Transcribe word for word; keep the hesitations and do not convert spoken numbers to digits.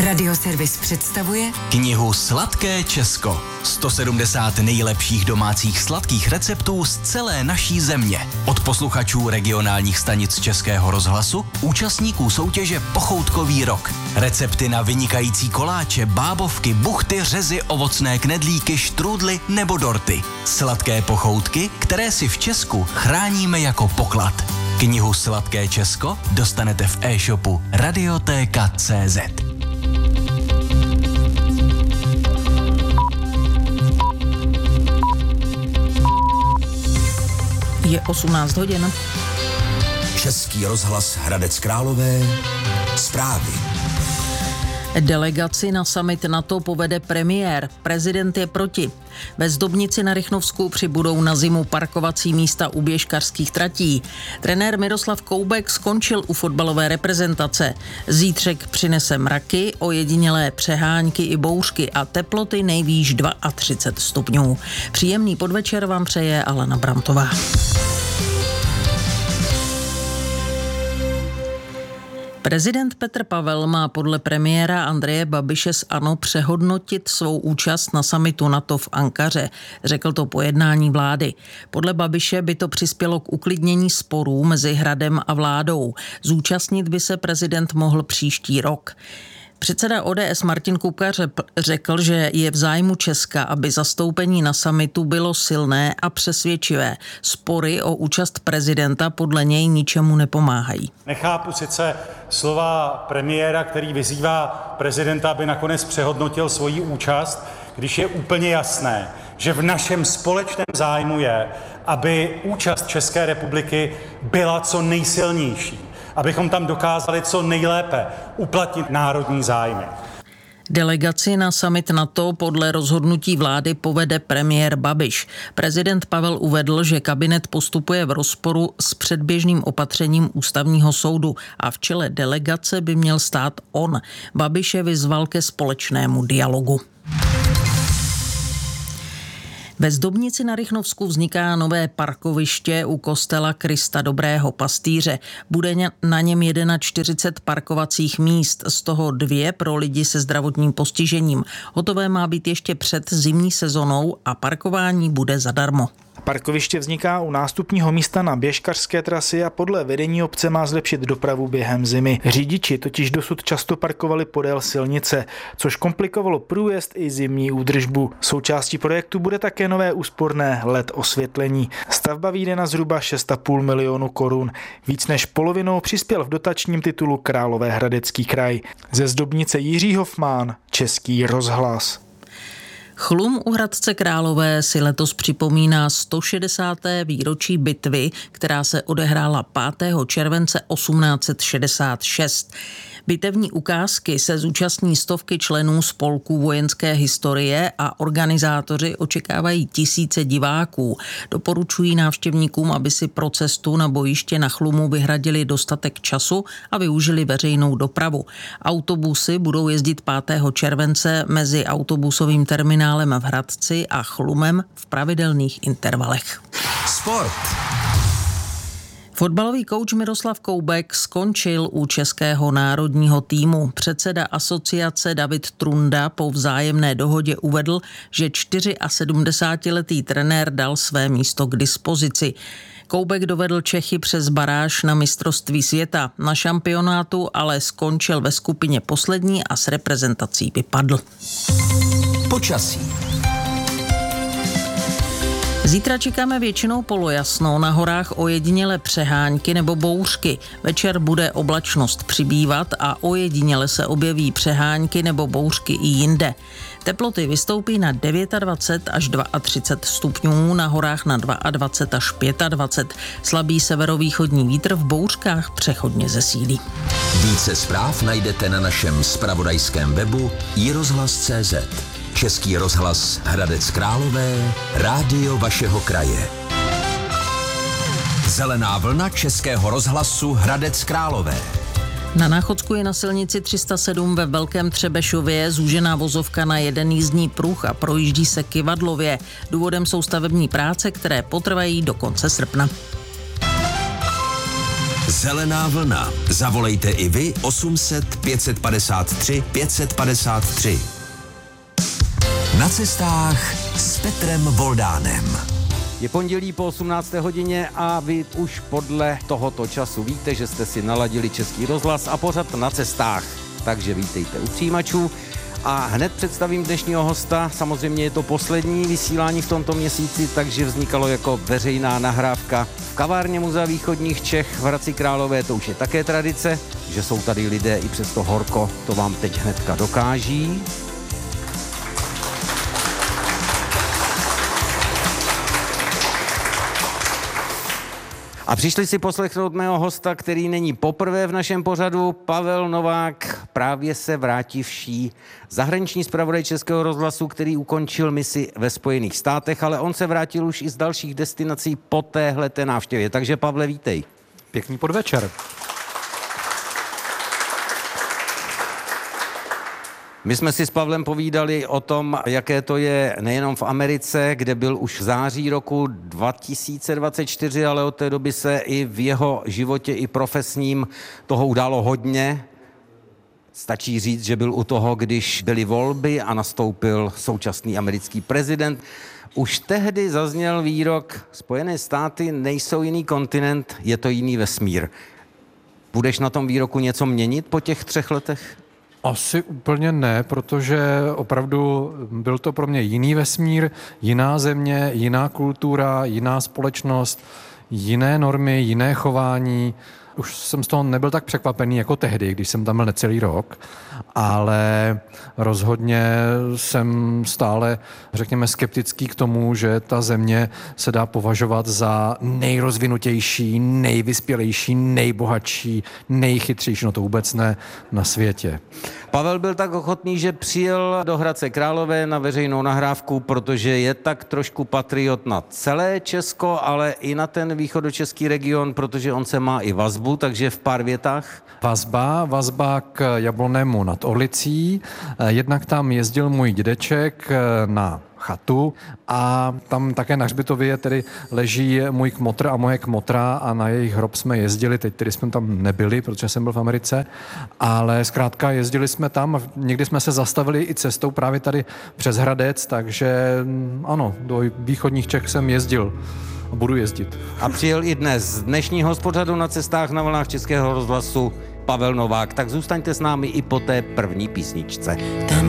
Radioservis představuje knihu Sladké Česko. sto sedmdesát nejlepších domácích sladkých receptů z celé naší země. Od posluchačů regionálních stanic Českého rozhlasu, účastníků soutěže Pochoutkový rok. Recepty na vynikající koláče, bábovky, buchty, řezy, ovocné knedlíky, štrůdly nebo dorty. Sladké pochoutky, které si v Česku chráníme jako poklad. Knihu Sladké Česko dostanete v e-shopu Radiotéka tečka cé zet. Je osmnáct hodin. Český rozhlas Hradec Králové. Zprávy. Delegaci na summit NATO povede premiér. Prezident je proti. Ve Zdobnici na Rychnovsku přibudou na zimu parkovací místa u běžkařských tratí. Trenér Miroslav Koubek skončil u fotbalové reprezentace. Zítřek přinese mraky, ojedinělé přehánky i bouřky a teploty nejvýš třicet dva stupňů. Příjemný podvečer vám přeje Alena Bramtová. Prezident Petr Pavel má podle premiéra Andreje Babiše z ANO přehodnotit svou účast na summitu NATO v Ankaře. Řekl to po jednání vlády. Podle Babiše by to přispělo k uklidnění sporů mezi Hradem a vládou. Zúčastnit by se prezident mohl příští rok. Předseda O D S Martin Kupka řekl, že je v zájmu Česka, aby zastoupení na summitu bylo silné a přesvědčivé. Spory o účast prezidenta podle něj ničemu nepomáhají. Nechápu sice slova premiéra, který vyzývá prezidenta, aby nakonec přehodnotil svoji účast, když je úplně jasné, že v našem společném zájmu je, aby účast České republiky byla co nejsilnější, abychom tam dokázali co nejlépe uplatnit národní zájmy. Delegaci na summit NATO podle rozhodnutí vlády povede premiér Babiš. Prezident Pavel uvedl, že kabinet postupuje v rozporu s předběžným opatřením Ústavního soudu a v čele delegace by měl stát on. Babiš je vyzval ke společnému dialogu. Ve Zdobnici na Rychnovsku vzniká nové parkoviště u kostela Krista Dobrého Pastýře. Bude na něm čtyřicet jedna parkovacích míst, z toho dvě pro lidi se zdravotním postižením. Hotové má být ještě před zimní sezonou a parkování bude zadarmo. Parkoviště vzniká u nástupního místa na běžkařské trasy a podle vedení obce má zlepšit dopravu během zimy. Řidiči totiž dosud často parkovali podél silnice, což komplikovalo průjezd i zimní údržbu. Součástí projektu bude také nové úsporné L E D osvětlení. Stavba vyjde na zhruba šest a půl milionu korun. Víc než polovinou přispěl v dotačním titulu Královéhradecký kraj. Ze Zdobnice Jiří Hofmán, Český rozhlas. Chlum u Hradce Králové si letos připomíná sto šedesáté výročí bitvy, která se odehrála pátého července osmnáct set šedesát šest. Bitevní ukázky se zúčastní stovky členů spolků vojenské historie a organizátoři očekávají tisíce diváků. Doporučují návštěvníkům, aby si pro cestu na bojiště na Chlumu vyhradili dostatek času a využili veřejnou dopravu. Autobusy budou jezdit pátého července mezi autobusovým terminálem v Hradci a Chlumem v pravidelných intervalech. Sport. Fotbalový kouč Miroslav Koubek skončil u českého národního týmu. Předseda asociace David Trunda po vzájemné dohodě uvedl, že sedmdesátičtyřletý trenér dal své místo k dispozici. Koubek dovedl Čechy přes baráž na mistrovství světa. Na šampionátu ale skončil ve skupině poslední a s reprezentací vypadl. Počasí. Zítra čekáme většinou polojasno, na horách ojediněle přehánky nebo bouřky. Večer bude oblačnost přibývat a ojediněle se objeví přehánky nebo bouřky i jinde. Teploty vystoupí na dvacet devět až třicet dva stupňů, na horách na dvacet dva až dvacet pět. Slabý severovýchodní vítr v bouřkách přechodně zesílí. Více zpráv najdete na našem zpravodajském webu i rozhlas tečka cé zet. Český rozhlas Hradec Králové, rádio vašeho kraje. Zelená vlna Českého rozhlasu Hradec Králové. Na Náchodsku je na silnici tři sta sedm ve Velkém Třebešově zúžená vozovka na jeden jízdní pruh a projíždí se kyvadlově. Důvodem jsou stavební práce, které potrvají do konce srpna. Zelená vlna. Zavolejte i vy osm set pět padesát tři pět padesát tři. Na cestách s Petrem Voldánem. Je pondělí po osmnácté hodině a vy už podle tohoto času víte, že jste si naladili Český rozhlas a pořad Na cestách. Takže vítejte u přijímačů a hned představím dnešního hosta. Samozřejmě je to poslední vysílání v tomto měsíci, takže vznikalo jako veřejná nahrávka v kavárně Muzea východních Čech v Hradci Králové. To už je také tradice, že jsou tady lidé i přes to horko, to vám teď hnedka dokáží. A přišli si poslechnout mého hosta, který není poprvé v našem pořadu. Pavel Novák právě se vrátivší zahraniční zpravodaj Českého rozhlasu, který ukončil misi ve Spojených státech, ale on se vrátil už i z dalších destinací po téhleté návštěvě. Takže Pavle, vítej. Pěkný podvečer. My jsme si s Pavlem povídali o tom, jaké to je nejenom v Americe, kde byl už v září roku dva tisíce dvacet čtyři, ale od té doby se i v jeho životě i profesním toho událo hodně. Stačí říct, že byl u toho, když byly volby a nastoupil současný americký prezident. Už tehdy zazněl výrok: Spojené státy nejsou jiný kontinent, je to jiný vesmír. Budeš na tom výroku něco měnit po těch třech letech? Asi úplně ne, protože opravdu byl to pro mě jiný vesmír, jiná země, jiná kultura, jiná společnost, jiné normy, jiné chování. Už jsem z toho nebyl tak překvapený jako tehdy, když jsem tam byl necelý rok, ale rozhodně jsem stále, řekněme, skeptický k tomu, že ta země se dá považovat za nejrozvinutější, nejvyspělejší, nejbohatší, nejchytřejší, no to vůbec ne, na světě. Pavel byl tak ochotný, že přijel do Hradce Králové na veřejnou nahrávku, protože je tak trošku patriot na celé Česko, ale i na ten východočeský region, protože on se má i vazbu, takže v pár větách. Vazba, vazba k Jablonnému nad Orlicí. Jednak tam jezdil můj dědeček na chatu a tam také na hřbitově tedy leží můj kmotr a moje kmotra a na jejich hrob jsme jezdili, teď tedy jsme tam nebyli, protože jsem byl v Americe, ale zkrátka jezdili jsme tam, někdy jsme se zastavili i cestou právě tady přes Hradec, takže ano, do východních Čech jsem jezdil a budu jezdit. A přijel i dnes z dnešního pořadu Na cestách na vlnách Českého rozhlasu Pavel Novák, tak zůstaňte s námi i po té první písničce.